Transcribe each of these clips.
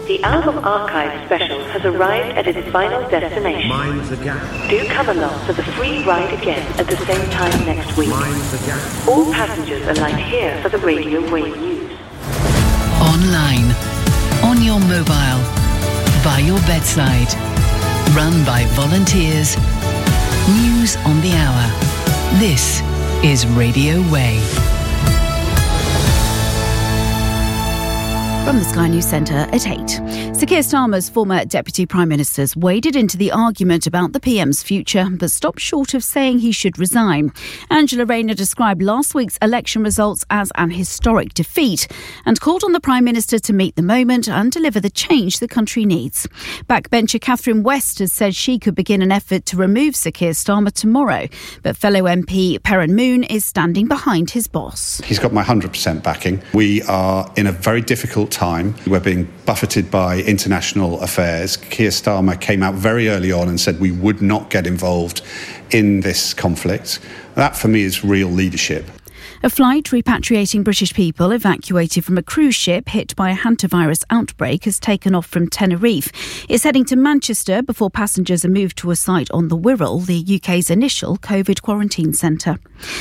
The Album Archive special has arrived at its final destination. Mind the Gap. Do come along for the free ride again at the same time next week. Mind the Gap. All passengers alight here for the Radio Wave News. Online, on your mobile, by your bedside. Run by volunteers. News on the hour. This is Radio Way. From the Sky News Centre at 8. Sir Keir Starmer's former Deputy Prime Ministers waded into the argument about the PM's future, but stopped short of saying he should resign. Angela Rayner described last week's election results as an historic defeat and called on the Prime Minister to meet the moment and deliver the change the country needs. Backbencher Catherine West has said she could begin an effort to remove Sir Keir Starmer tomorrow, but fellow MP Perrin Moon is standing behind his boss. He's got my 100% backing. We are in a very difficult time. We're being buffeted by international affairs. Keir Starmer came out very early on and said we would not get involved in this conflict. That, for me, is real leadership. A flight repatriating British people evacuated from a cruise ship hit by a hantavirus outbreak has taken off from Tenerife. It's heading to Manchester before passengers are moved to a site on the Wirral, the UK's initial COVID quarantine centre.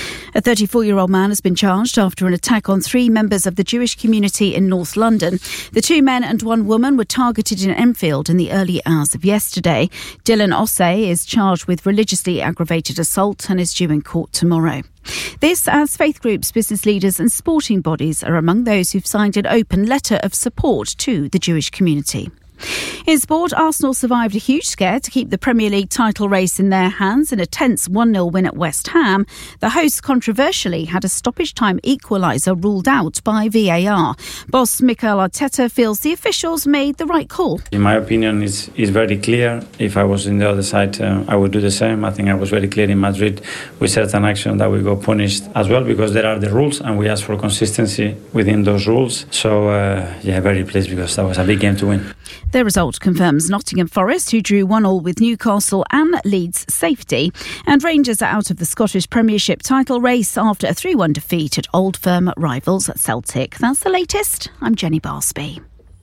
A 34-year-old man has been charged after an attack on 3 members of the Jewish community in North London. The 2 men and 1 woman were targeted in Enfield in the early hours of yesterday. Dylan Ossay is charged with religiously aggravated assault and is due in court tomorrow. This as faith groups, business leaders and sporting bodies are among those who've signed an open letter of support to the Jewish community. In sport, Arsenal survived a huge scare to keep the Premier League title race in their hands in a tense 1-0 win at West Ham. The hosts controversially had a stoppage time equaliser ruled out by VAR. Boss Mikel Arteta feels the officials made the right call. In my opinion, it's very clear. If I was in the other side, I would do the same. I think I was very clear in Madrid with certain action that we got punished as well because there are the rules and we ask for consistency within those rules. So, very pleased because that was a big game to win. The result confirms Nottingham Forest, who drew 1-1 with Newcastle, and Leeds safety. And Rangers are out of the Scottish Premiership title race after a 3-1 defeat at Old Firm rivals Celtic. That's the latest. I'm Jenny Barsby.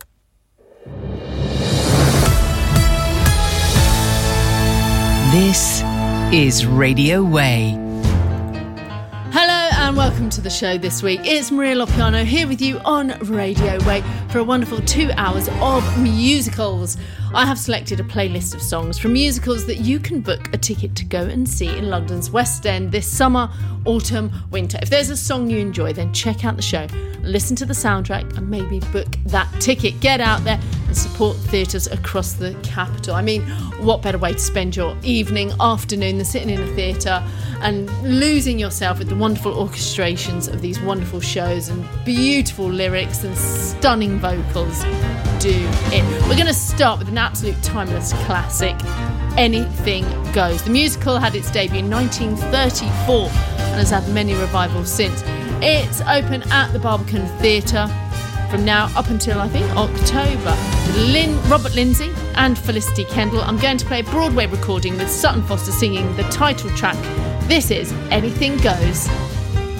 This is Radio Way. Hello and welcome to the show this week. It's Maria Lopiano here with you on Radio Way for a wonderful 2 hours of musicals. I have selected a playlist of songs from musicals that you can book a ticket to go and see in London's West End this summer, autumn, winter. If there's a song you enjoy, then check out the show, listen to the soundtrack and maybe book that ticket. Get out there and support theatres across the capital. I mean, what better way to spend your evening, afternoon than sitting in a theatre and losing yourself with the wonderful orchestrations of these wonderful shows and beautiful lyrics and stunning vocals. Do it. We're going to start with an absolute timeless classic, Anything Goes. The musical had its debut in 1934 and has had many revivals since. It's open at the Barbican Theatre from now up until, I think, October. Robert Lindsay and Felicity Kendall. I'm going to play a Broadway recording with Sutton Foster singing the title track. This is Anything Goes.